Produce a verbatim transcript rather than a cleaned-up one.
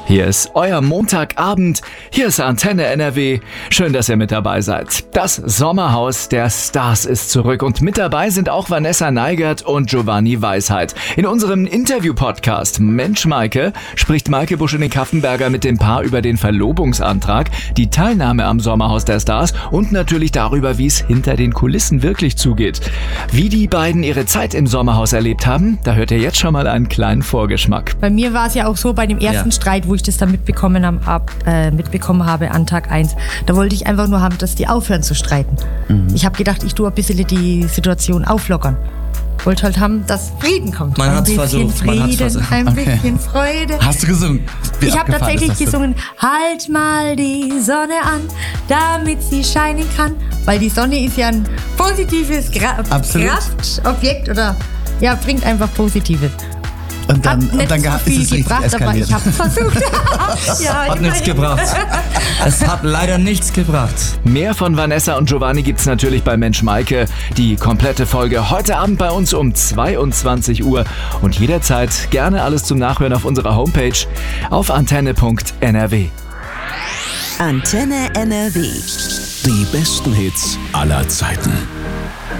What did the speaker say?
Hier ist euer Montagabend, hier ist Antenne N R W. Schön, dass ihr mit dabei seid. Das Sommerhaus der Stars ist zurück und mit dabei sind auch Vanessa Neigert und Giovanni Weisheit. In unserem Interview-Podcast Mensch Maike spricht Maike Buschelink-Kaffenberger mit dem Paar über den Verlobungsantrag, die Teilnahme am Sommerhaus der Stars und natürlich darüber, wie es hinter den Kulissen wirklich zugeht. Wie die beiden ihre Zeit im Sommerhaus erlebt haben, da hört ihr jetzt schon mal einen kleinen Vorgeschmack. Bei mir war es ja auch so, bei dem ersten ja. Streit, wo ich das dann mitbekommen, ab, äh, mitbekommen habe an Tag eins, da wollte ich einfach nur haben, dass die aufhören zu streiten. Mhm. Ich habe gedacht, ich tue ein bisschen die Situation auflockern. Wollte halt haben, dass Frieden kommt. Man hat es versucht. Frieden, man hat's versucht. Ein okay. bisschen Freude. Hast du gesungen? Wie ich habe tatsächlich gesungen, halt mal die Sonne an, damit sie scheinen kann. Weil die Sonne ist ja ein positives Gra- Kraftobjekt oder ja, bringt einfach Positives. Und dann, hat und dann nicht so viel ist es gebracht, aber ich habe versucht. ja, hat nichts gebracht. Es hat leider nichts gebracht. Mehr von Vanessa und Giovanni gibt's natürlich bei Mensch Maike. Die komplette Folge heute Abend bei uns um zweiundzwanzig Uhr und jederzeit gerne alles zum Nachhören auf unserer Homepage auf antenne punkt n r w. Antenne N R W. Die besten Hits aller Zeiten.